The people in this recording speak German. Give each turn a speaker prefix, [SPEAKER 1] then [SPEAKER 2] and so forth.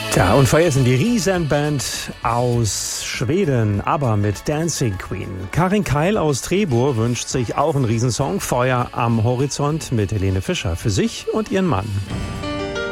[SPEAKER 1] Ja, und vorher sind die Riesenband aus Schweden, ABBA mit Dancing Queen. Karin Keil aus Trebur wünscht sich auch einen Riesensong, Feuer am Horizont, mit Helene Fischer für sich und ihren Mann.